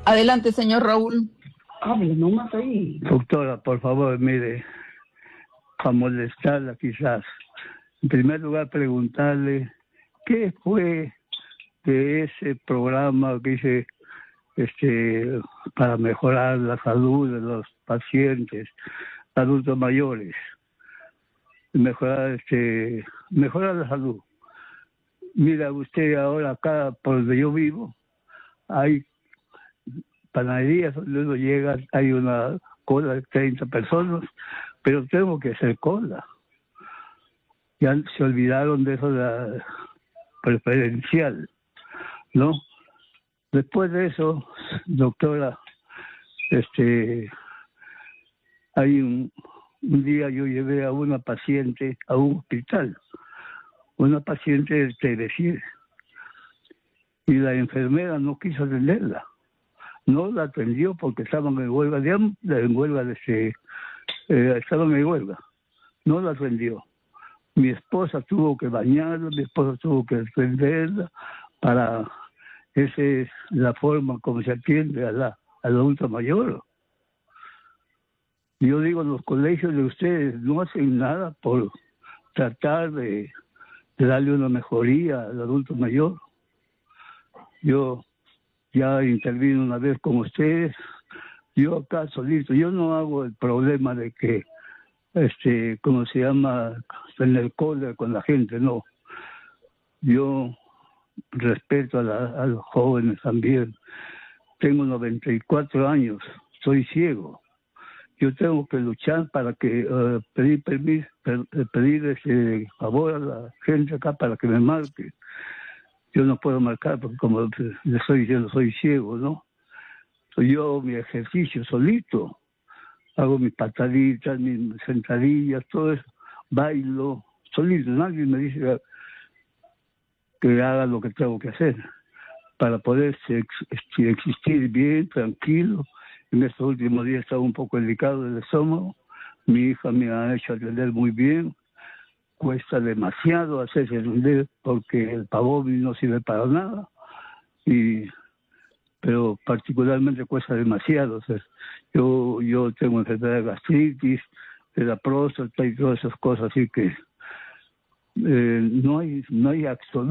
Adelante, señor Raúl. Hable nomás ahí. Doctora, por favor, mire, para molestarla quizás. En primer lugar, preguntarle qué fue de ese programa que hice para mejorar la salud de los pacientes adultos mayores, mejorar la salud. Mira usted, ahora acá por donde yo vivo hay panaderías donde uno llega, hay una cola de 30 personas, pero tengo que hacer cola. Ya se olvidaron de eso de la preferencial, ¿no? Después de eso, doctora, hay un día yo llevé a una paciente a un hospital, una paciente de Teresir, y la enfermera no quiso atenderla. No la atendió porque estaban en huelga, estaban en huelga. No la atendió. Mi esposa tuvo que bañarla, mi esposa tuvo que atenderla esa es la forma como se atiende al adulto mayor. Yo digo, los colegios de ustedes no hacen nada por tratar de darle una mejoría al adulto mayor. Yo ya intervino una vez con ustedes, yo acá solito, yo no hago el problema de que, ¿cómo se llama?, en el cole con la gente, no. Yo respeto a los jóvenes también. Tengo 94 años, soy ciego. Yo tengo que luchar para que pedir permiso, pedir favor a la gente acá para que me marque. Yo no puedo marcar porque como le estoy diciendo, soy ciego, ¿no? Yo mi ejercicio solito, hago mis pataditas, mis sentadillas, todo eso, bailo solito. Nadie me dice que haga lo que tengo que hacer para poder existir bien, tranquilo. En estos últimos días estaba un poco delicado del estómago. Mi hija me ha hecho atender muy bien. Cuesta demasiado hacerse atender porque el Pavóvil no sirve para nada. Pero particularmente cuesta demasiado. O sea, yo tengo enfermedad de gastritis, de la próstata y todas esas cosas, así que no hay absoluto